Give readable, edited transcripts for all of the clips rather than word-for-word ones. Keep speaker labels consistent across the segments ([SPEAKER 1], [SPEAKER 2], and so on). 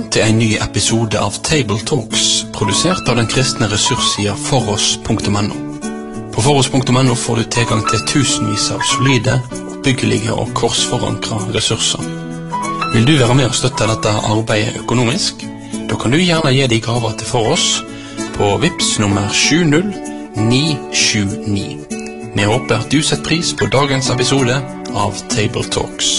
[SPEAKER 1] til en ny episode av Table Talks, produsert av den kristne ressurssida foross.no. På foross.no får du tilgang til tusenvis av solide, oppbyggelige og korsforankra ressurser. Vil du være med og støtte dette arbeidet økonomisk? Da kan du gjerne gi deg gaver til Foross på Vips nummer 70979. Vi håper at du setter pris på dagens episode av Table Talks.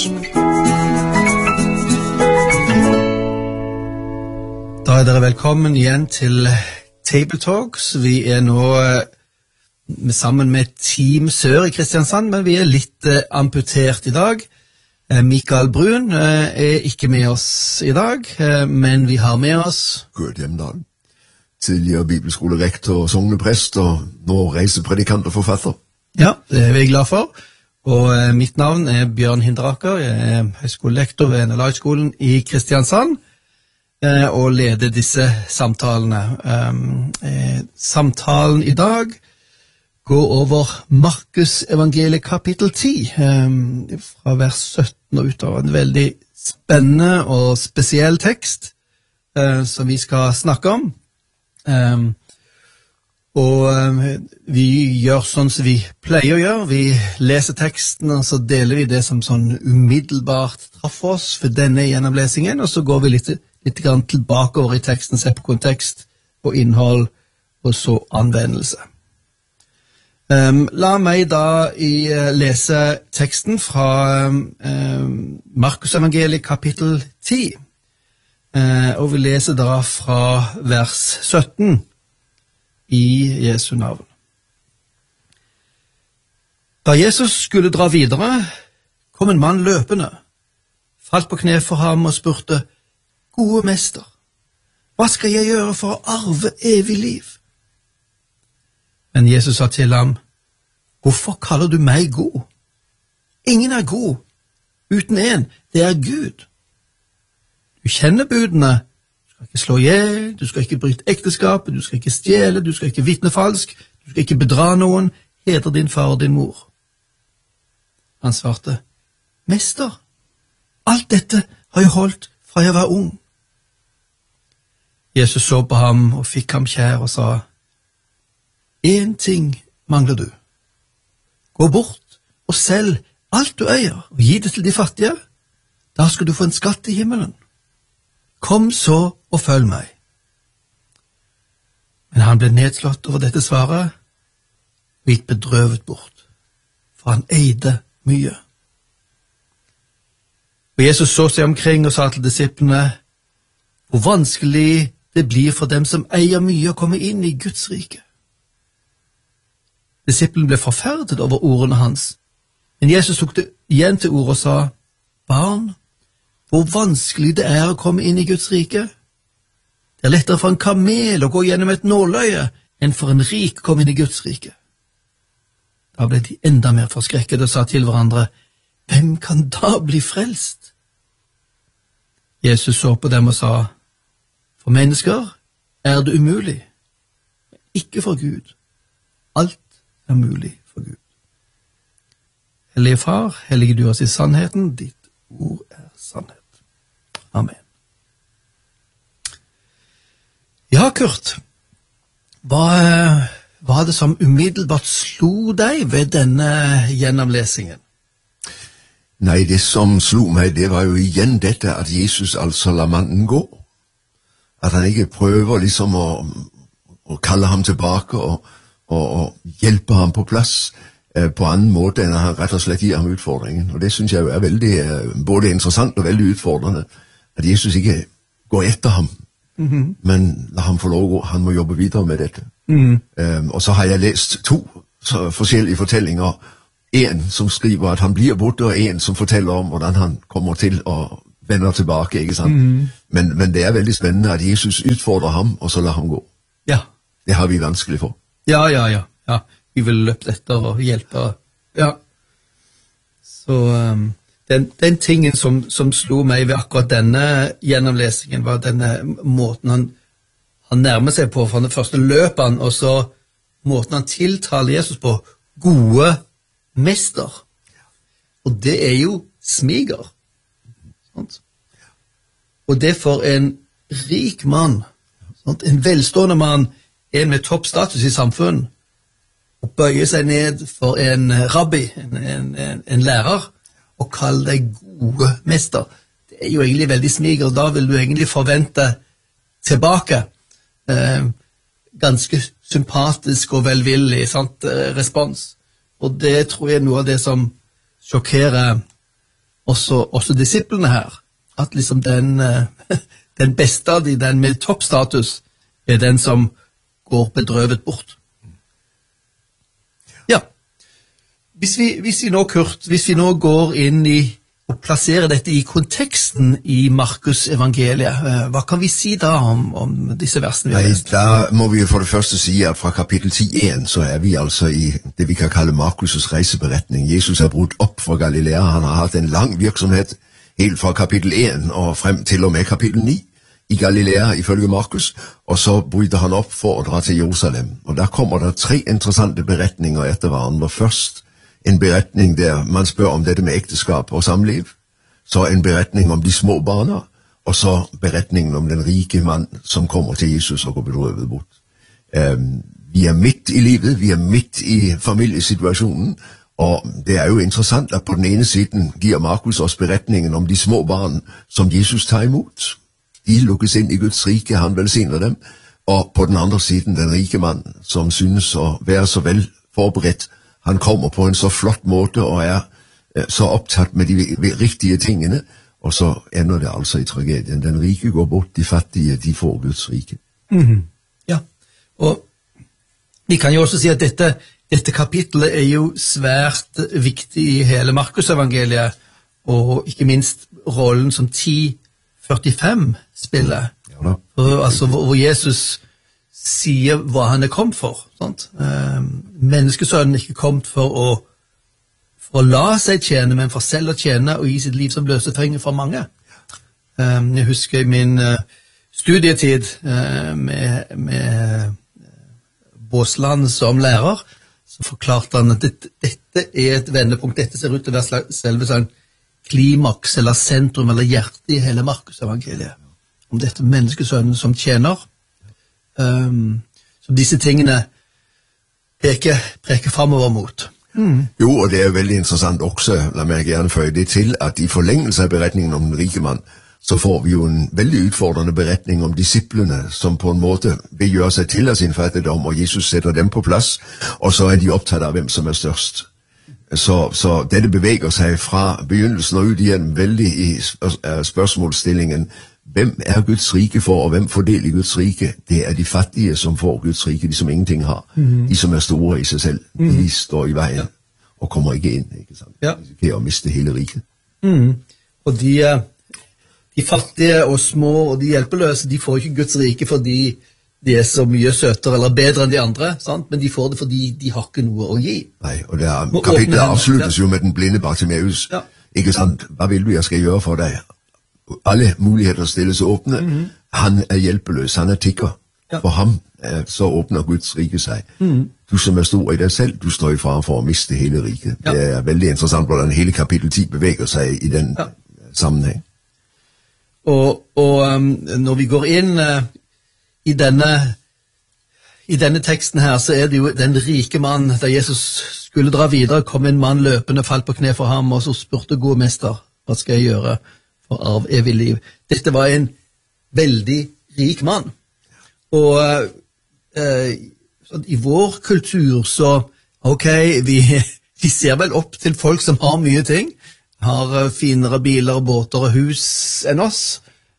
[SPEAKER 2] Da er dere velkommen igjen til Table Talks. Vi er nå sammen med Team Sør i Kristiansand, men vi er litt amputert i dag. Mikael Brun er ikke med oss i dag, men vi har med oss
[SPEAKER 3] Kurt Hjemdal, tidligere bibelskolerektor og sogneprest, og nå reisepredikant og forfatter.
[SPEAKER 2] Ja, det er vi glad for. Og mitt navn er Bjørn Hinderaker. Jeg er høyskolelektor ved NLA-skolen i Kristiansand, og leder disse samtalene. Samtalen i dag går over Markus evangeliet kapittel 10, fra vers 17 og utover. En veldig spennende og spesiell tekst som vi skal snakke om. Vi gjør sånn som vi pleier å gjøre. Vi leser teksten, og så deler vi det som sånn umiddelbart traff oss for denne gjennomlesingen, og så går vi litt grann tilbake over i teksten, ser på kontekst og innhold, og så anvendelse. La meg da lese teksten fra Markus evangeliet kapittel 10, og vi leser da fra vers 17 i Jesu navn. Da Jesus skulle dra videre, kom en mann løpende, falt på kne for ham og spurte: Gode mester, hva skal jeg gjøre for å arve evig liv? Men Jesus sa til ham: Hvorfor kaller du meg god? Ingen er god uten en, det er Gud. Du kjenner budene: du skal ikke slå ihjel, du skal ikke bryte ekteskapet, du skal ikke stjele, du skal ikke vitne falsk, du skal ikke bedra noen, hedre din far og din mor. Han svarte: Mester, alt dette har jeg holdt fra jeg var ung. Jesus så på ham og fikk ham kjær og sa: En ting mangler du. Gå bort og selg alt du eier, og gi det til de fattige. Da skal du få en skatt i himmelen. Kom så og følg meg. Men han ble nedslått over dette svaret og gikk bedrøvet bort, for han eide mye. Og Jesus så seg omkring og sa til disiplene: Hvor vanskelig det blir for dem som eier mye å komme inn i Guds rike. Disippelen ble forferdet over ordene hans, men Jesus tok det igjen til ord og sa: Barn, hvor vanskelig det er å komme inn i Guds rike. Det er lettere for en kamel å gå gjennom et nåløye enn for en rik å komme inn i Guds rike. Da ble de enda mer forskrekket og sa til hverandre: Hvem kan da bli frelst? Jesus så på dem og sa: For mennesker er det umulig, men ikke for Gud. Alt er mulig for Gud. Hellige Far, hellige du oss i sannheten, ditt ord er sannhet. Amen. Ja, Kurt, hva var det som umiddelbart slo deg ved denne gjennomlesingen?
[SPEAKER 3] Nei, det som slo meg, det var jo igjen dette at Jesus altså lar mannen gå. At han ikke prøver liksom å kalle ham tilbake og hjelpe ham på plass på annen måte enn han rett og slett gir ham utfordringen. Og det synes jeg jo er veldig både interessant og veldig utfordrende, at Jesus ikke går etter ham, men la ham få lov å gå. Han må jobbe videre med dette. Og så har jeg lest to forskjellige fortellinger. En som skriver at han blir borte, og en som forteller om hvordan han kommer til å vende tilbake, ikke sant? Men det er veldig spennende at Jesus utfordrer ham, og så lar ham gå.
[SPEAKER 2] Ja.
[SPEAKER 3] Det har vi vanskelig for.
[SPEAKER 2] Ja. Vi vil løpe etter og hjelpe. Ja. Så den tingen som slo meg ved akkurat denne gjennomlesingen, var denne måten han nærmer seg på, for det første løper han, og så måten han tiltaler Jesus på: gode mester. Og det er jo smiger. Sant? Og det for en rik mann, sant? En velstående mann, en med toppstatus i samfunn, og bøyer seg ned for en rabbi, en lærer, og kaller deg gode mester. Det er jo egentlig veldig smiger, og da vil du egentlig forvente tilbake ganske sympatisk og velvillig, sant, respons. Og det tror jeg er noe av det som sjokkerer også disiplene her, at liksom den beste av de, den med toppstatus, er den som går bedrøvet bort. Ja, hvis vi nå går inn i og plasserer dette i konteksten i Markus evangeliet, hva kan vi si da om disse versene?
[SPEAKER 3] Nei, da må vi for det første si at fra kapittel 10:1 så er vi altså i det vi kan kalle Markus' reiseberetning. Jesus er brutt opp fra Galilea, han har hatt en lang virksomhet helt fra kapittel 1 og frem til og med kapittel 9 i Galilea ifølge Markus, og så bryter han opp for å dra til Jerusalem. Og der kommer det 3 interessante beretninger etter hverandre. Først en beretning der man spør om dette med ekteskap og samliv, så en beretning om de små barna, og så beretningen om den rike mann som kommer til Jesus og går bedrøvet bort. Vi er midt i livet, vi er midt i familiesituasjonen, og det er jo interessant at på den ene siden giver Markus oss beretningen om de små barn som Jesus tar imot. De lukkes inn i Guds rike, han velsigner dem, og på den andre siden den rike mann som synes å være så vel forberedt. Han kommer på en så flott måte og er så opptatt med de riktige tingene, og så ender det altså i tragedien. Den rike går bort, de fattige, de får Guds rike.
[SPEAKER 2] Ja, og vi kan jo også si at dette kapitlet er jo svært viktig i hele Markus-evangeliet, og ikke minst rollen som 10:45 spiller, altså hvor Jesus sier hva han er kommet for. Sant? Menneskesønnen er ikke kommet for å la seg tjene, men for selv å tjene og gi sitt liv som løsepenge for mange. Jeg husker i min studietid med Båsland som lærer, så forklarte han at dette er et vendepunkt. Dette ser ut til å være selve sånn klimaks eller sentrum eller hjerte i hele Markus-evangeliet. Om dette menneskesønnen som tjener, så disse tingene preker fremover mot.
[SPEAKER 3] Jo, og det er veldig interessant også, la meg gjerne føye det til, at i forlengelse av beretningen om den rike mann, så får vi jo en veldig utfordrende beretning om disiplene, som på en måte vil gjøre seg til av sin fattigdom, og Jesus setter dem på plass, og så er de opptatt av hvem som er størst. Så dette beveger seg fra begynnelsen og ut igjen veldig i spørsmålsstillingen. Hvem er Guds rike for, og hvem får del i Guds rike? Det er de fattige som får Guds rike, de som ingenting har. De som er store i seg selv, de står i veien og kommer ikke inn, ikke sant? De risikerer å miste hele riket.
[SPEAKER 2] Og de fattige og små og de hjelpeløse, de får ikke Guds rike fordi de er så mye søtere eller bedre enn de andre, sant? Men de får det fordi de har ikke noe å gi.
[SPEAKER 3] Nei, og det kapitlet avsluttes jo med den blinde Bartimeus. Ikke sant? Hva vil du jeg skal gjøre for deg? Alle muligheter stilles åpne. Han er hjelpeløs, han er tigger. For ham så åpner Guds rike seg. Du som er stor i deg selv, du står i fare for å miste hele riket. Det er veldig interessant hvordan hele kapittel 10 beveger seg i den sammenheng.
[SPEAKER 2] Og når vi går inn i denne teksten her, så er det jo den rike mann, da Jesus skulle dra videre, kom en mann løpende, falt på kne for ham, og så spurte gode mester, hva skal jeg gjøre for arv evig liv? Dette var en veldig rik mann. Og i vår kultur så, ok, vi ser vel opp til folk som har mye ting, har finere biler, båter og hus enn oss,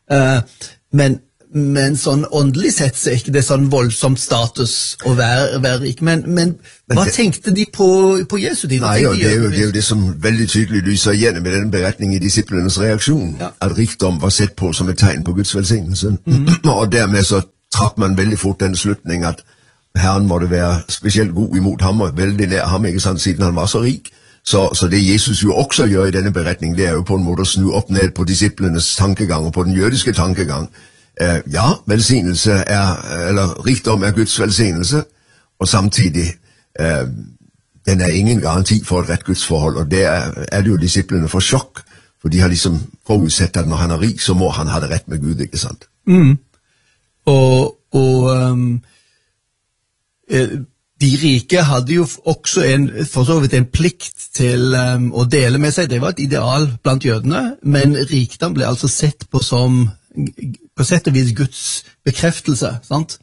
[SPEAKER 2] men sånn åndelig sett så er ikke det sånn voldsomt status å være rik. Men hva tenkte de på Jesu tid?
[SPEAKER 3] Nei, og det er jo det som veldig tydelig lyser igjen med den beretningen i disiplenes reaksjon, at rikdom var sett på som et tegn på Guds velsignelse. Og dermed så trakk man veldig fort den slutning at Herren måtte være spesielt god imot ham og veldig nær ham, ikke sant, siden han var så rik. Så det Jesus jo også gjør i denne beretningen, det er jo på en måte å snu opp ned på disiplenes tankegang og på den jødiske tankegang. Ja, velsignelse eller rikdom er Guds velsignelse, og samtidig den er ingen garanti for et rett gudsforhold, og det er det jo disiplene for sjokk, for de har liksom forutsett at når han er rik, så må han ha det rett med Gud, ikke sant?
[SPEAKER 2] De rike hadde jo også for så vidt en plikt til å dele med seg. Det var et ideal blant jødene, men rikdom ble altså sett på som på sett og vis Guds bekreftelse, sant?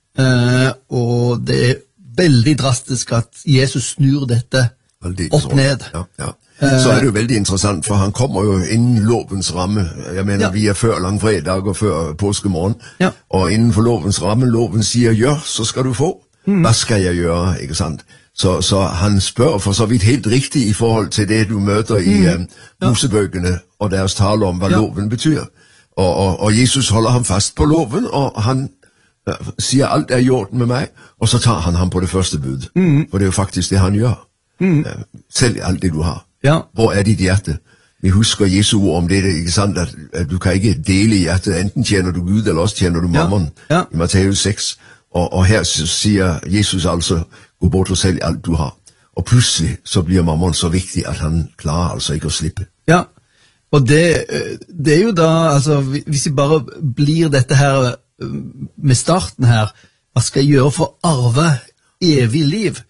[SPEAKER 2] Og det er veldig drastisk at Jesus snur dette opp ned.
[SPEAKER 3] Ja. Så det jo veldig interessant, for han kommer jo innen lovens ramme. Jeg mener, vi før langfredag og før påskemorgen, og innenfor lovens ramme, loven sier gjør, så skal du få. Hva skal jeg gjøre, ikke sant? Så han spør for så vidt helt riktig i forhold til det du møter i Mosebøkene og deres tale om hva loven betyr. Og Jesus holder ham fast på loven, og han sier alt i orden med meg, og så tar han ham på det første bud. For det jo faktisk det han gjør. Selv alt det du har. Hvor ditt hjerte? Vi husker Jesu ord om det, ikke sant, at du kan ikke dele hjertet, enten tjener du Gud, eller også tjener du mammon, i Matteus 6. Og her sier Jesus altså, gå bort og selg alt du har. Og plutselig så blir mammon så viktig at han klarer altså ikke å slippe.
[SPEAKER 2] Ja, og det jo da, altså, hvis vi bare blir dette her med starten her, hva skal jeg gjøre for å arve evig liv?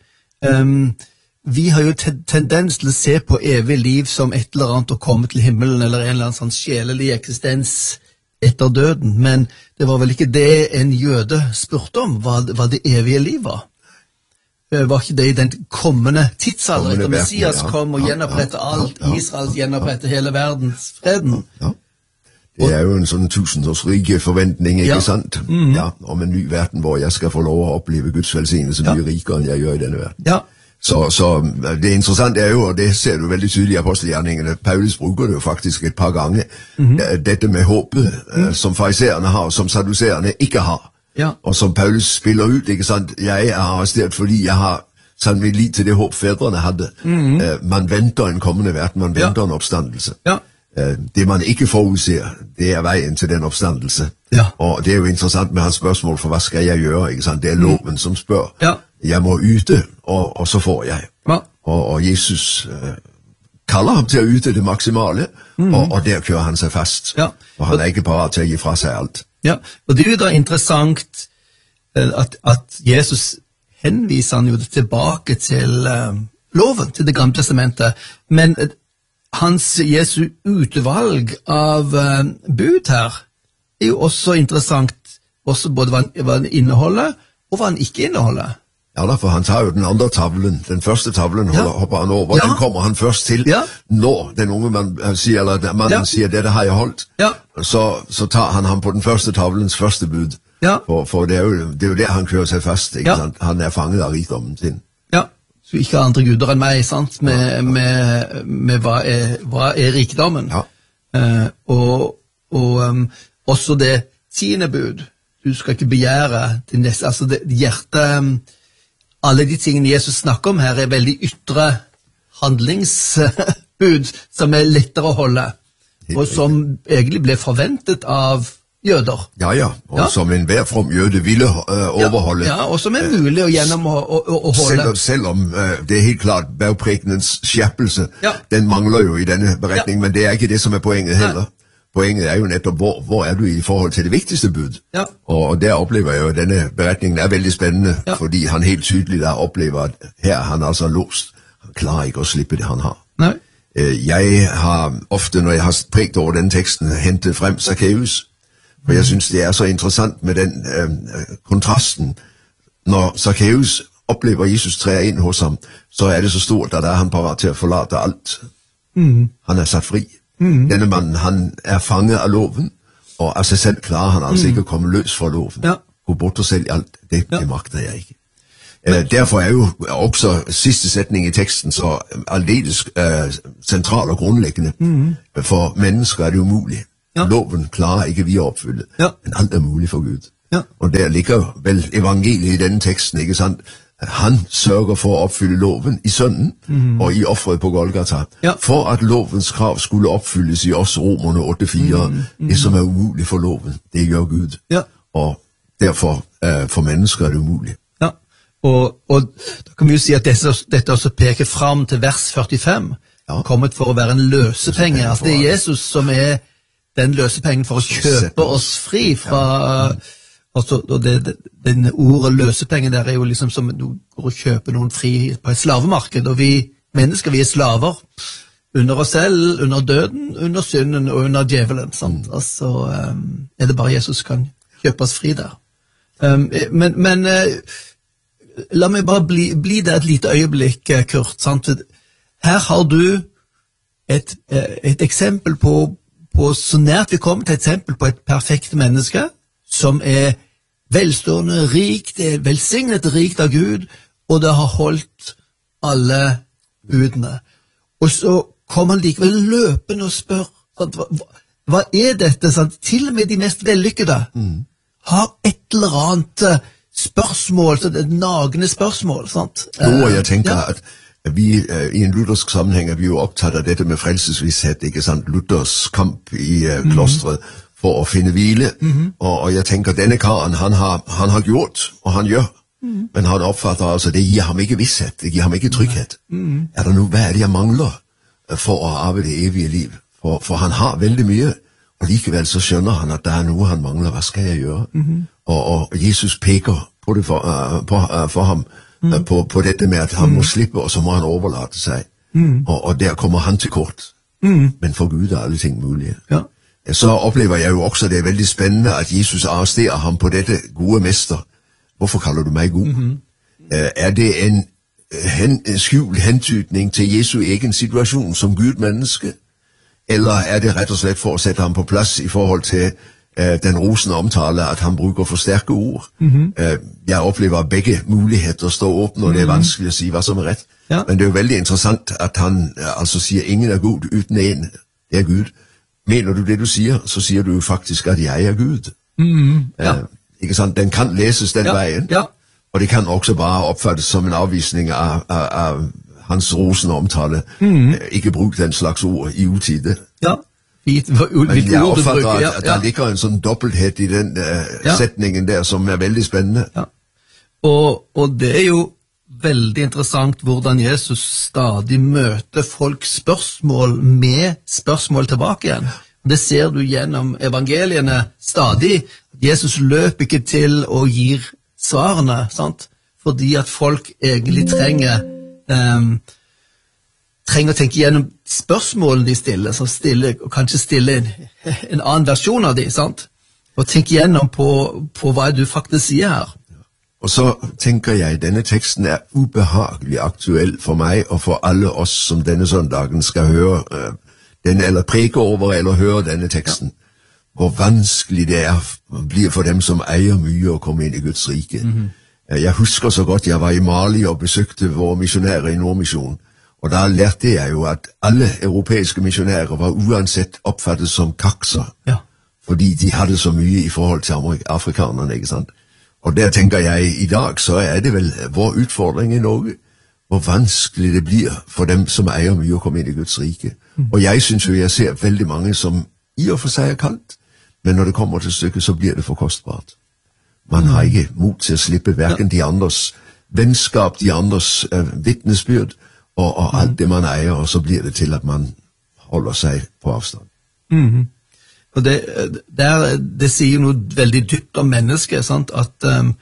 [SPEAKER 2] Vi har jo tendens til å se på evig liv som et eller annet å komme til himmelen, eller en eller annen sånn sjelelig eksistens etter døden, men det var vel ikke det en jøde spurte om, hva det evige liv var. Var ikke det i den kommende tidsalder, etter Messias kom og gjenopprette alt, Israels gjenopprette hele verdens freden.
[SPEAKER 3] Ja. Det jo en sånn tusenårsrike forventning, ikke sant? Ja, om en ny verden hvor jeg skal få lov å oppleve Guds velsignelse mye rikere enn jeg gjør i denne verden.
[SPEAKER 2] Ja.
[SPEAKER 3] Så det interessante jo, og det ser du veldig tydelig i apostelgjerningene, Paulus bruker det jo faktisk et par ganger, dette med håpet, som fariseerne har, som saduserene ikke har. Og som Paulus spiller ut, ikke sant? Jeg arrestert fordi jeg har satt mitt lit til det håp fedrene hadde. Man venter en kommende verden, man venter en oppstandelse. Det man ikke forutser, det veien til den oppstandelse. Og det jo interessant med hans spørsmål, for hva skal jeg gjøre, ikke sant? Det loven som spør. Jeg må yte, og så får jeg. Og Jesus kaller ham til å yte det maksimale, og der kører han seg fast. Og han ikke parat til å gi fra seg alt.
[SPEAKER 2] Ja, og det jo da interessant at Jesus henviser han jo tilbake til loven, til det gamle testamentet, men Jesu utvalg av bud her jo også interessant, også både hva han inneholder, og hva han ikke inneholder.
[SPEAKER 3] Ja, for han tar jo den andre tavlen, den første tavlen hopper han over, den kommer han først til når den unge mannen sier, dette har jeg holdt, så tar han ham på den første tavlens første bud, for det jo det han kører seg fast, ikke sant? Han fanget av rikdommen sin.
[SPEAKER 2] Ja, så ikke andre guder enn meg, sant, med hva rikdommen. Og også det 10. bud, du skal ikke begjære til neste, altså det hjertet. Alle de tingene Jesus snakker om her veldig ytre handlingsbud som lettere å holde, og som egentlig ble forventet av jøder.
[SPEAKER 3] Og som enhver from jøde ville overholde.
[SPEAKER 2] Og som mulig å gjennom å holde.
[SPEAKER 3] Selv om det helt klart bergprekenens skjerpelse, den mangler jo i denne beretning, men det ikke det som poenget heller. Poenget jo nettopp, hvor du i forhold til det viktigste bud? Og der opplever jeg jo, denne beretningen veldig spennende, fordi han helt tydelig der opplever at her han altså låst. Han klarer ikke å slippe det han har. Jeg har ofte, når jeg har prekt over den teksten, hentet frem Zacchaeus, for jeg synes det så interessant med den kontrasten. Når Zacchaeus opplever Jesus træder inn hos ham, så det så stort at han parat til å forlate alt. Han satt fri. Denne mannen, han fanget av loven, og av seg selv klarer han altså ikke å komme løs fra loven. Gå bort og selge alt, det makter jeg ikke. Derfor jo også siste setning i teksten så aldeles sentral og grunnleggende. For mennesker det umulig. Loven klarer ikke vi å oppfylle, men alt mulig for Gud. Og der ligger vel evangeliet i denne teksten, ikke sant? Han sørger for å oppfylle loven i sønnen og i offeret på Golgata, for at lovens krav skulle oppfylles i oss romerne 8:4. Det som umulig for loven, det gjør Gud. Og derfor for mennesker det umulig.
[SPEAKER 2] Og da kan vi jo si at dette også peker fram til vers 45, kommet for å være en løsepenge. Altså det Jesus som den løsepengen for å kjøpe oss fri fra, og den ordet løsepengen der jo liksom som du går og kjøper noen fri på et slavemarked, og vi mennesker, vi slaver under oss selv, under døden, under synden og under djevelen, sant? Altså, det bare Jesus kan kjøpe oss fri der. Men la meg bare bli der et lite øyeblikk, Kurt, sant? Her har du et eksempel på så nært vi kommer til et eksempel på et perfekt menneske, som velstående, rikt, velsignet rikt av Gud, og det har holdt alle budene. Og så kommer han likevel løpende og spør, sant? Hva dette? Sant? Til og med de mest vellykkede har et eller annet spørsmål, så det nagne spørsmål. Sant?
[SPEAKER 3] Jo, jeg tenker at vi i en luthersk sammenheng vi jo opptatt av dette med frelsesvisshet, ikke sant? Luthers kamp i klostret for å finne hvile, og jeg tenker denne karen, han har gjort, og han gjør, men han oppfatter altså, det gir ham ikke visshet, det gir ham ikke trygghet. Det noe hva det jeg mangler for å arve det evige liv? For han har veldig mye, og likevel så skjønner han at det noe han mangler, hva skal jeg gjøre? Og Jesus peker på det for ham, på dette med at han må slippe, og så må han overlate seg. Og der kommer han til kort. Men for Gud alle ting mulige.
[SPEAKER 2] Ja.
[SPEAKER 3] Så opplever jeg jo også, det veldig spennende at Jesus arresterer ham på dette gode mester. Hvorfor kaller du meg god? Det en skjult hentydning til Jesu egen situasjon som Gud-menneske? Eller det rett og slett for å sette ham på plass i forhold til den rosende omtale, at han bruker for sterke ord? Jeg opplever begge muligheter står åpne, og det vanskelig å si hva som rett. Ja. Men det jo veldig interessant at han altså sier ingen god uten en, det Gud. Mener du det du sier, så sier du jo faktisk at jeg Gud. Ikke sant? Den kan leses den veien, og det kan også bare oppfattes som en avvisning av hans rosende omtale. Ikke bruk den slags ord i utide.
[SPEAKER 2] Ja.
[SPEAKER 3] Men jeg oppfatter at det ligger en sånn dobbelthet i den setningen der som veldig spennende.
[SPEAKER 2] Ja. Og det jo veldig interessant hvordan Jesus stadig møter folks spørsmål med spørsmål tilbake igjen. Det ser du gjennom evangeliene stadig. Jesus løper ikke til og gir svarene, sant? Fordi at folk egentlig trenger å tenke gjennom spørsmålene de stiller, så og kanskje stille en annen versjon av de, sant? Og tenke gjennom på hva du faktisk sier her.
[SPEAKER 3] Og så tenker jeg, denne teksten ubehagelig aktuell for meg og for alle oss som denne søndagen skal høre den, eller preke over eller høre denne teksten. Hvor vanskelig det blir for dem som eier mye å komme inn i Guds rike. Jeg husker så godt jeg var i Mali og besøkte våre misjonærer i Nordmisjonen. Og da lærte jeg jo at alle europeiske misjonærer var uansett oppfattet som kakser. Fordi de hadde så mye i forhold til afrikanerne, ikke sant? Og der tenker jeg, i dag så det vel vår utfordring i Norge, hvor vanskelig det blir for dem som eier mye å komme inn i Guds rike. Og jeg synes jo jeg ser veldig mange som i og for seg kalt, men når det kommer til stykket så blir det for kostbart. Man har ikke mot til å slippe hverken de andres vennskap, de andres vitnesbyrd, og alt det man eier, og så blir det til at man holder seg på avstand.
[SPEAKER 2] Og det sier noe veldig dypt om mennesket, sant? At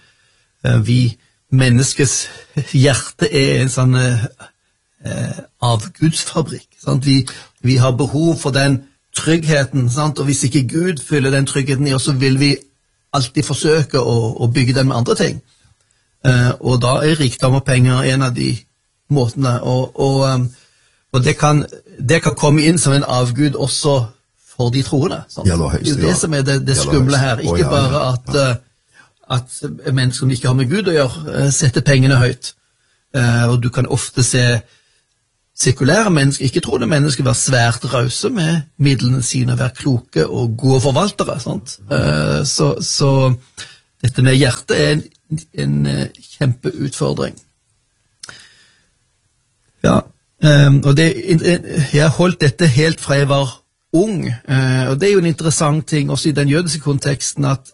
[SPEAKER 2] menneskets hjerte en sånn avgudsfabrikk. Sant? Vi har behov for den tryggheten, sant? Og hvis ikke Gud fyller den tryggheten i oss, så vil vi alltid forsøke å bygge den med andre ting. Og da rikdom og penger en av de måtene, og det kan komme inn som en avgud også for de troende. Sant? Det det som det skumle her, ikke bare at mennesker som ikke har med Gud å gjøre, setter pengene høyt. Og du kan ofte se sekulære mennesker, ikke troende mennesker, være svært rause med midlene sine, være kloke og gode forvaltere. Sant? Så dette med hjertet en kjempeutfordring. Ja, og jeg har holdt dette helt fra jeg var ung, og det jo en interessant ting også i den jødiske konteksten at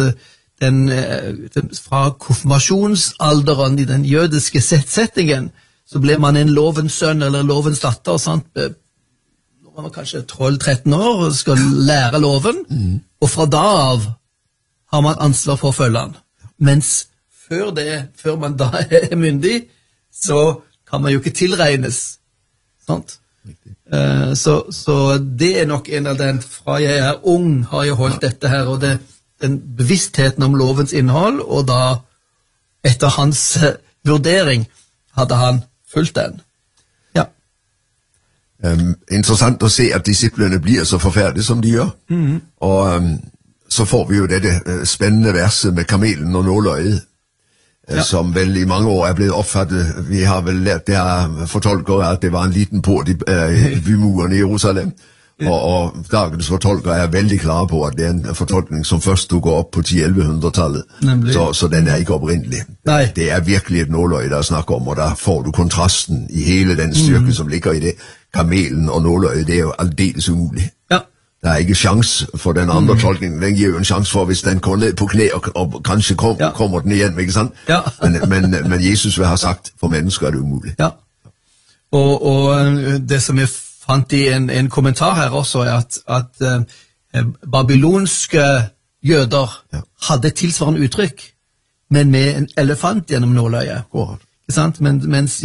[SPEAKER 2] fra konfirmasjonsalderen i den jødiske settingen så ble man en lovens sønn eller lovens datter, sant? man var kanskje 12-13 år og skal lære loven, og fra da av har man ansvar for å følge den. Mens før man da er myndig, så kan man jo ikke tilregnes. Sant? Så det er nok en av den, fra jeg er ung har jeg holdt dette her, og den bevisstheten om lovens innhold, og da etter hans vurdering hadde han fulgt den. Ja.
[SPEAKER 3] Interessant å se at disiplene blir så forferdelige som de gjør. Og så får vi jo dette spennende verset med kamelen og nåløyet, som vel i mange år er blevet opfattet. Vi har vel lært det her fortolkere at det var en liten port i bymuren i Jerusalem. Og dagens fortolkere er veldig klare på at det er en fortolkning som først dukker opp på 10-1100-tallet. Så den er ikke opprindelig.
[SPEAKER 2] Nei.
[SPEAKER 3] Det er virkelig et nåløye der snakker om, og der får du kontrasten i hele den styrke som ligger i det. Kamelen og nåløyet, det er jo aldeles umulig.
[SPEAKER 2] Ja.
[SPEAKER 3] Der er ikke sjans for den andre tolkningen. Den gir jo en sjans for hvis den går ned på knæ og kanskje kommer den igjen, ikke sant?
[SPEAKER 2] Ja.
[SPEAKER 3] men Jesus vil ha sagt, for mennesker er det umulig.
[SPEAKER 2] Ja. Og det som jeg fant i en kommentar her også, er at babylonske jøder hadde tilsvarende uttrykk, men med en elefant gjennom nåløyet. Ikke sant? Mens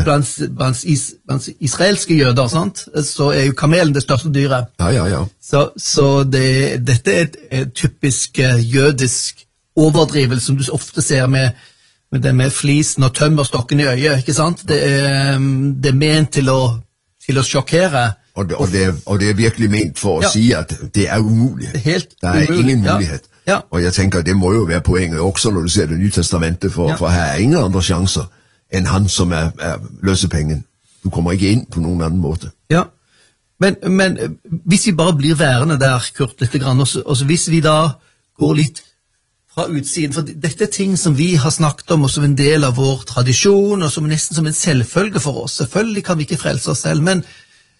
[SPEAKER 2] blant israelske jøder, sant? Så er jo kamelen det største dyret.
[SPEAKER 3] Ja.
[SPEAKER 2] Så dette er et typisk jødisk overdrivelse som du ofte ser med det med flisen og tømmerstokken i øyet, ikke sant? Det er ment til å sjokkere.
[SPEAKER 3] Og det er virkelig ment for å si at det er umulig. Det er ingen mulighet.
[SPEAKER 2] Ja.
[SPEAKER 3] Og jeg tenker, det må jo være poenget også når du ser det nye testamentet, for her er ingen andre sjanser enn han som er løsepengen. Du kommer ikke inn på noen annen måte.
[SPEAKER 2] Ja, men hvis vi bare blir værende der, Kurt, litt grann, og hvis vi da går litt fra utsiden, for dette er ting som vi har snakket om, og som en del av vår tradisjon, og som nesten som en selvfølge for oss. Selvfølgelig kan vi ikke frelse oss selv, men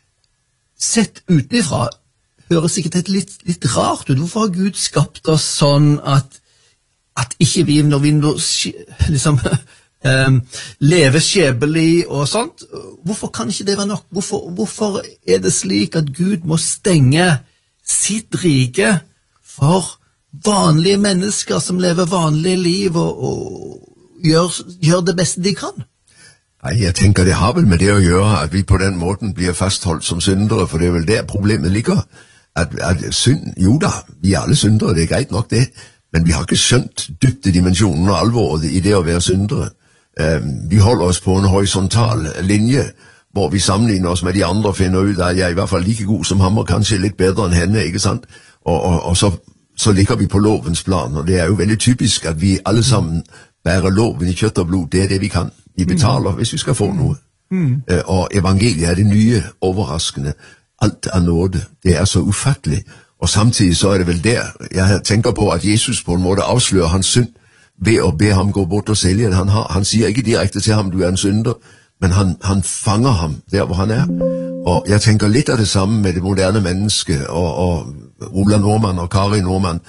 [SPEAKER 2] sett utenfra høres ikke det litt rart ut. Hvorfor har Gud skapt oss sånn at ikke vi, når vi liksom leve skjebnelig og sånt, hvorfor kan ikke det være nok? Hvorfor er det slik at Gud må stenge sitt rike for vanlige mennesker som lever vanlige liv og gjør det beste de kan?
[SPEAKER 3] Nei, jeg tenker det har vel med det å gjøre at vi på den måten blir fastholdt som syndere, for det er vel der problemet ligger. At synd, jo da, vi er alle syndere, det er greit nok det, men vi har ikke skjønt dybdedimensjonen og alvoret i det å være syndere. Vi holder oss på en horisontal linje, hvor vi sammenligner oss med de andre og finner ut at jeg er i hvert fall like god som ham, og kanskje litt bedre enn henne, ikke sant? Og så ligger vi på lovens plan, og det er jo veldig typisk at vi alle sammen bærer loven i kjøtt og blod. Det er det vi kan. Vi betaler hvis vi skal få noe. Og evangeliet er det nye, overraskende. Alt er nåde. Det er så ufattelig. Og samtidig så er det vel der jeg tenker på at Jesus på en måte avslører hans synd ved å be ham gå bort og selge det han har. Han sier ikke direkte til ham, du er en synder, men han fanger ham der hvor han er. Og jeg tenker litt av det samme med det moderne mennesket, og Ola Normann og Kari Normann.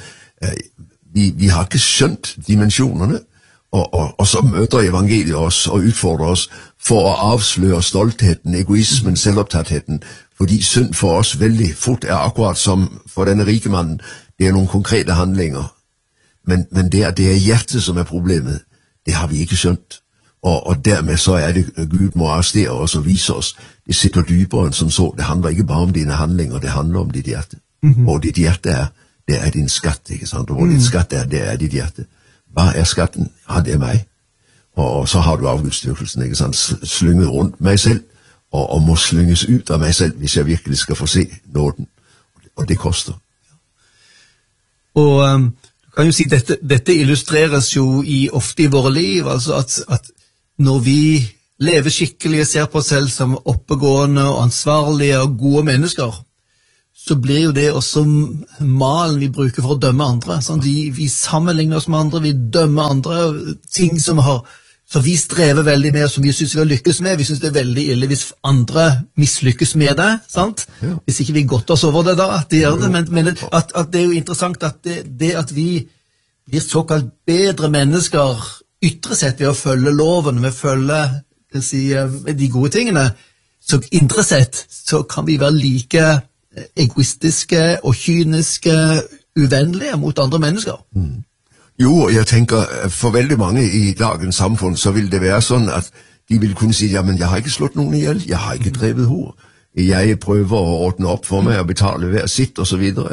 [SPEAKER 3] Vi har ikke skjønt dimensjonene, og så møter evangeliet oss og utfordrer oss for å avsløre stoltheten, egoismen, selvopptattheten, fordi synd for oss veldig fort er akkurat som for denne rike mannen. Det er noen konkrete handlinger. Men det er hjertet som er problemet. Det har vi ikke skjønt. Og dermed så er det Gud må arrestere oss og vise oss. Det sitter dypere enn som så. Det handler ikke bare om dine handlinger, det handler om ditt hjerte. Og ditt hjerte det er din skatt, ikke sant? Og hvor ditt skatt det er ditt hjerte. Hva er skatten? Ja, det er meg. Og så har du avgudsdyrkelsen, ikke sant? Slynget rundt meg selv, og må slynges ut av meg selv hvis jeg virkelig skal få se nåden. Og det koster.
[SPEAKER 2] Og du kan jo si, dette illustreres jo ofte i våre liv, altså at når vi lever skikkelig og ser på oss selv som oppegående og ansvarlige og gode mennesker, så blir jo det også malen vi bruker for å dømme andre. Sånn? Vi sammenligner oss med andre, vi dømmer andre, ting som vi strever veldig med, som vi synes vi har lykkes med. Vi synes det er veldig ille hvis andre mislykkes med det, sant? Ja. Hvis ikke vi godt oss over det da, at de gjør det, men at det er jo interessant at det at vi blir såkalt bedre mennesker ytre sett ved å følge loven, ved å følge de gode tingene, Så indre sett så kan vi være like egoistiske og kyniske, uvennlige mot andre mennesker.
[SPEAKER 3] Jo, og jeg tenker, for veldig mange i dagens samfunn, så vil det være sånn at de vil kunne si, ja, men jeg har ikke slått noen ihjel, jeg har ikke drevet hor, jeg prøver å ordne opp for meg og betale hver sitt, og så videre.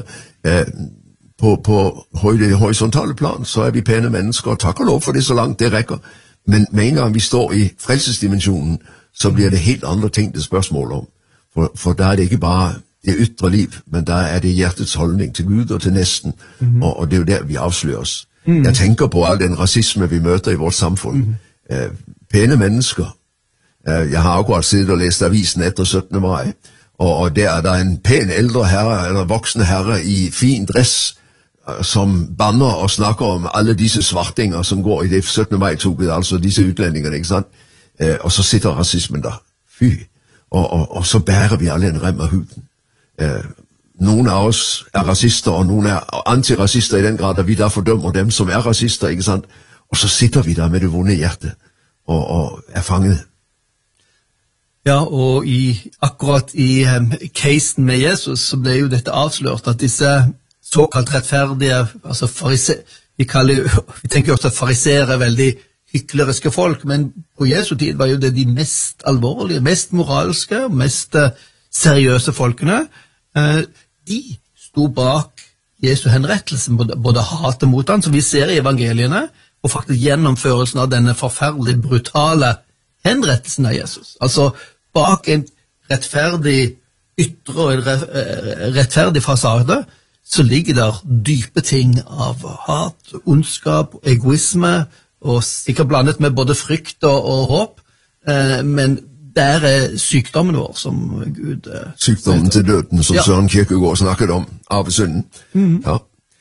[SPEAKER 3] På horisontale plan, så vi pene mennesker, og takk og lov for det så langt det rekker. Men med en gang vi står i frelsesdimensjonen, så blir det helt andre ting det spørsmål om. For der det ikke bare det ytre liv, men der det hjertets holdning til Gud og til næsten, og det jo der vi avslører oss. Jeg tenker på all den rasisme vi møter i vårt samfunn. Pæne mennesker. Jeg har akkurat siddet og læst avisen etter 17. mai, og der en pæn ældre herre, eller voksne herre i fin dress, som banner og snakker om alle disse svartinger som går i det 17. mai-toget, altså disse utlendingene, ikke sant? Og så sitter rasismen der. Fy. Og så bærer vi alle en rem af huden. Nogle af os racister, og nogle antiracister i den grad, at vi der fordømmer dem, som racister, ikke sant? Og så sitter vi der med det vonde hjerte, og fanget.
[SPEAKER 2] Ja, og akkurat i casen med Jesus, så ble jo dette avslørt, at disse såkalt rettferdige, altså vi tenker jo også at fariseere er veldig hykleriske folk, men på Jesu tid var jo det de mest alvorlige, mest moralske, mest seriøse folkene. De sto bak Jesu henrettelsen, både hatet mot han, som vi ser i evangeliene, og faktisk gjennomførelsen av denne forferdelig brutale henrettelsen av Jesus. Altså, bak en rettferdig ytre og en rettferdig fasade, så ligger der dype ting av hat, ondskap, egoisme, og sikkert blandet med både frykt og håp, men det sykdommen vår som Gud...
[SPEAKER 3] Sykdommen til døden, som Søren Kierkegaard snakket om, arvesynden. Ja.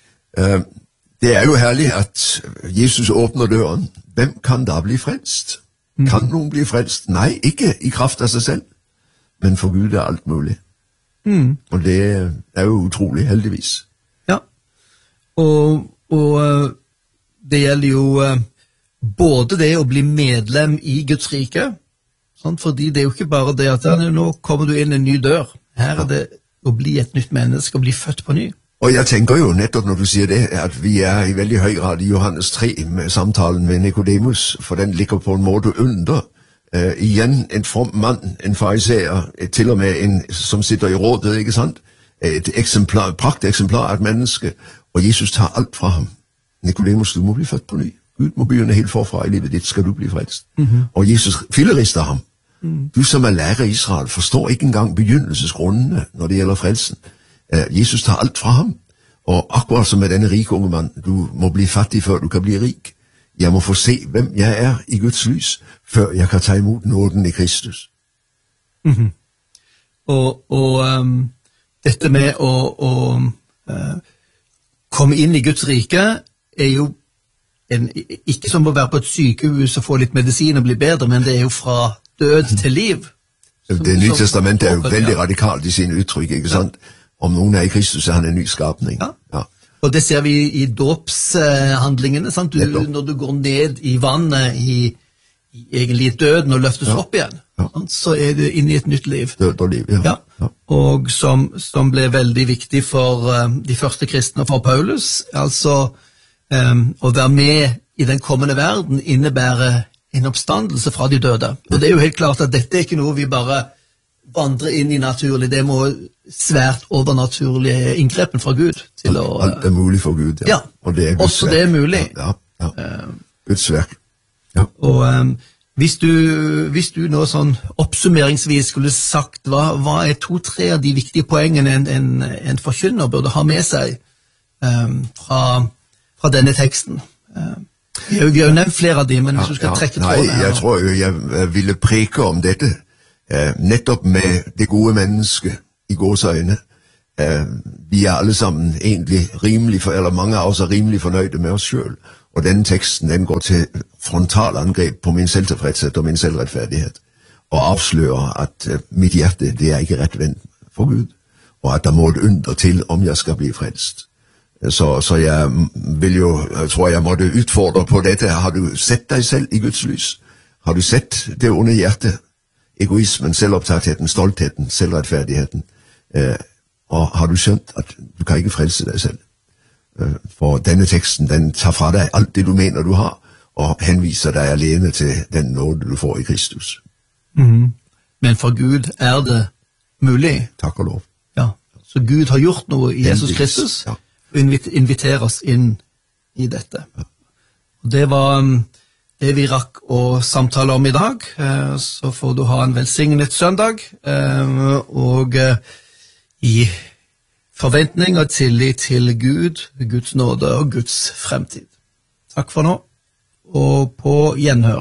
[SPEAKER 3] Det jo herlig at Jesus åpner døren. Hvem kan da bli frelst? Kan nogen blive frelst? Nej, ikke i kraft af sig selv, men for Gud alt muligt. Og det jo utroligt, heldigvis.
[SPEAKER 2] Ja, og det gjelder jo både det å bli medlem i Guds rike, sånn, fordi det jo ikke bare det at nå kommer du inn en ny dør. Her det å bli et nytt menneske, å bli født på ny.
[SPEAKER 3] Og jeg tenker jo nettopp når du sier det, at vi i veldig høy grad i Johannes 3 med samtalen med Nikodemus, for den ligger på en måte under. Igjen en from mann, en fariseer, til og med en som sitter i rådet, ikke sant? Et pragteksemplar av et menneske, og Jesus tar alt fra ham. Nikodemus, du må bli født på ny. Gud må begynne helt forfra i livet ditt, skal du bli frelst. Og Jesus fillerister ham. Du som lærer i Israel forstår ikke engang begynnelsesgrunnene når det gjelder frelsen. Jesus tar alt fra ham, og akkurat som med denne rike unge mann, du må bli fattig før du kan bli rik. Jeg må få se hvem jeg i Guds lys, før jeg kan ta imot nåden i Kristus.
[SPEAKER 2] Og dette med å komme inn i Guds rike jo ikke som å være på et sykehus og få litt medisin og bli bedre, men det jo fra død til liv.
[SPEAKER 3] Det nye testamentet jo veldig radikalt i sine uttrykk, ikke sant? Om noen i Kristus han en ny skapning.
[SPEAKER 2] Ja. Og det ser vi i dåpshandlingene, sant? Når du går ned i vannet i egentlig døden og løftes opp igjen, så du inne i et nytt liv.
[SPEAKER 3] Død og liv, ja.
[SPEAKER 2] Og som ble veldig viktig for de første kristne, for Paulus, altså å være med i den kommende verden innebærer en oppstandelse fra de døde. Og det jo helt klart at dette ikke noe vi bare vandrer inn i naturlig, det må svært overnaturlige inngrepen fra Gud til å...
[SPEAKER 3] Alt mulig for Gud, ja. Og det Guds
[SPEAKER 2] også verk. Det mulig.
[SPEAKER 3] Ja. Guds verk. Ja.
[SPEAKER 2] Og hvis du nå sånn oppsummeringsvis skulle sagt, hva 2-3 av de viktige poengene en forkynner burde ha med seg fra denne teksten? Vi har jo nevnt flere av de, men hvis du skal trekke tråden her...
[SPEAKER 3] Nei, jeg tror jo jeg ville preke om dette, nettopp med det gode mennesket i gåseøjne. Vi alle sammen egentlig rimelig, eller mange av oss rimelig fornøyde med oss selv, og denne teksten den går til frontalangrep på min selvtilfredshet og min selvretfærdighet, og avslører at mitt hjerte det ikke retvendt for Gud, og at der må et under til om jeg skal bli frelst. Så jeg vil jo, tror jeg måtte utfordre på dette. Har du sett deg selv i Guds lys? Har du sett det onde hjertet egoismen, selvopptattheten, stoltheten, selvretfærdigheden. Og har du skjønt at du kan ikke frelse deg selv? For denne teksten, den tar fra deg alt det du mener du har, og henviser deg alene til den nåde du får i Kristus.
[SPEAKER 2] Men for Gud det mulig.
[SPEAKER 3] Takk og lov.
[SPEAKER 2] Ja, så Gud har gjort noe i Jesus Kristus,
[SPEAKER 3] ja.
[SPEAKER 2] Og inviterer oss inn i dette. Ja. Og det var det vi rakk å samtale om i dag. Så får du ha en velsignet søndag, og i forventning og tillit til Gud, Guds nåde og Guds fremtid. Takk for nå, og på gjenhør.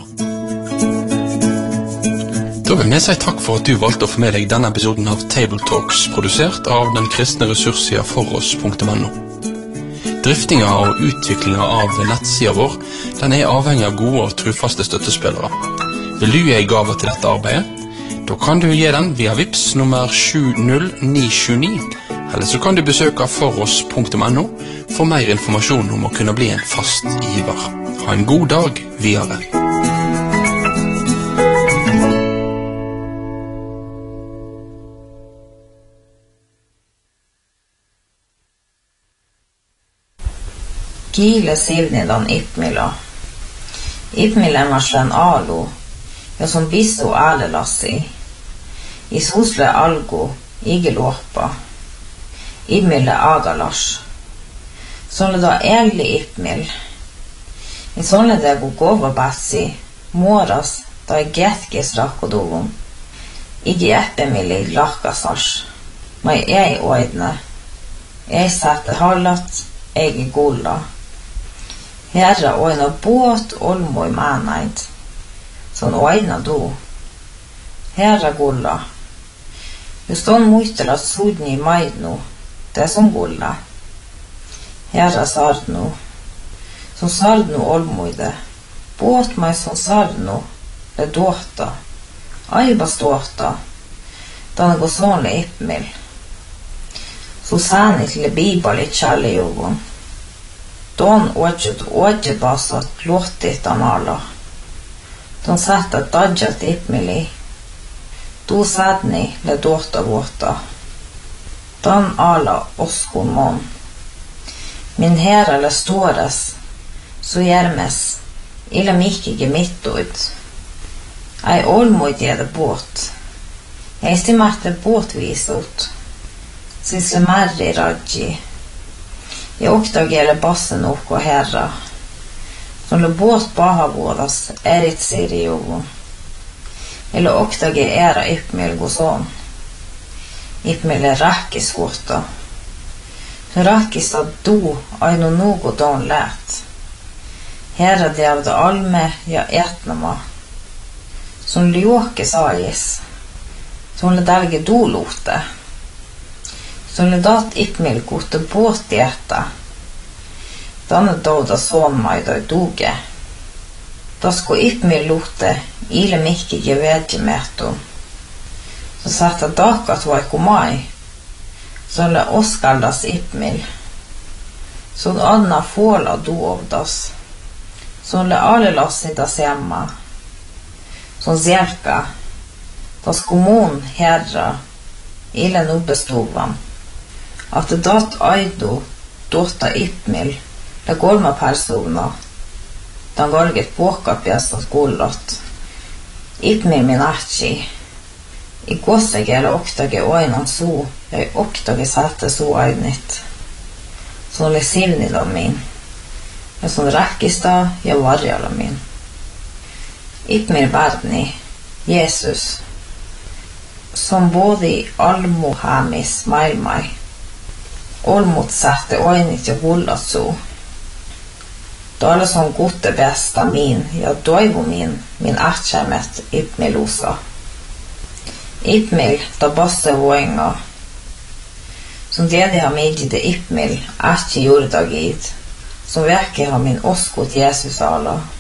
[SPEAKER 1] Da vil jeg si takk for at du valgte å få med deg denne episoden av Table Talks, produsert av den kristne ressurssida foross.no. Driftinga og utviklinga av nettsida vår, den avhengig av gode og trufaste støttespillere. Vil du gi gave til dette arbeidet? Da kan du gi den via Vips nummer 70929, eller så kan du besøke foross.no for mer informasjon om å kunne bli en fast giver. Ha en god dag videre.
[SPEAKER 4] Kiile Sivnidan Ipmila. Ipmila Marslen Alo, ja som bisso Alelassi. I Sosle Algo, Igelåpa. Ipmila Agalas. Sånne da Eli Ipmil. I sånne det Gogova Bassi, Moras, da Getkis Rakodovum. Igi Epemili Lakasars. Mai oidne. Sette Hallat, Gola. Herra oina båt olmo I manait. Sånn oina do. Herra gulla. Just on muistella sudni maidnu. Det som gulla. Herra sarnu. Som sarnu olmoide. Båt mai som sarnu. Le dåta. Aibas dåta. Danne gå sånle Ipmil. Så sanit le bibali tjalli jovon. Don åtget basat låtit anala. De satt att dadjat Ipmili. Då sadni le dåta våta. Don ala oskon mon. Min herra le ståres. Så järmes. Illa mycket gemittoid. Ai olmoid det båt. Jag stimatte båtvisot. Sisle marri raggi. Jag oktagele bassen och herra. Som le båt bahavådas ett seriovo. Eller oktage era Ipmil goson. Ipmil rakkis våta. Rakkis att do aino något don lät. Herra det av det alme ja etnama. Som ljoke sagis. Som le dalge do lote. Som le dat Ipmil gote båt I etta. Danne dåda sån maida I doge. Da sko Ipmil lote ile mikke gevedje meto. Så satta dakat vaiko mai. Så le oskaldas Ipmil. Så anna fåla dovdas. Så le alelas I das hemma. Så zjelka. Da sko mon herra. Ile nubbestovan. At det dat aido dåta Ipmil. Det går med persona. Den galget båkapjästat gullot. Ipmil min achi. I gåseg eller oktage oinan så. Jag oktage satte så ainit. Så le sivnida min. Jag som rakkista, jag varjala min. Ipmil vardni. Jesus. Som både I almo hamis mailmai. Olmotsatte oinit jag hullat så. Då alla som gode bästa min, jag doivo min atkämmet Ipmilosa. Ipmil, da basse voenga. Som det har medgit det Ipmil, atje jorda gid. Som verkar har min oskot Jesus alla.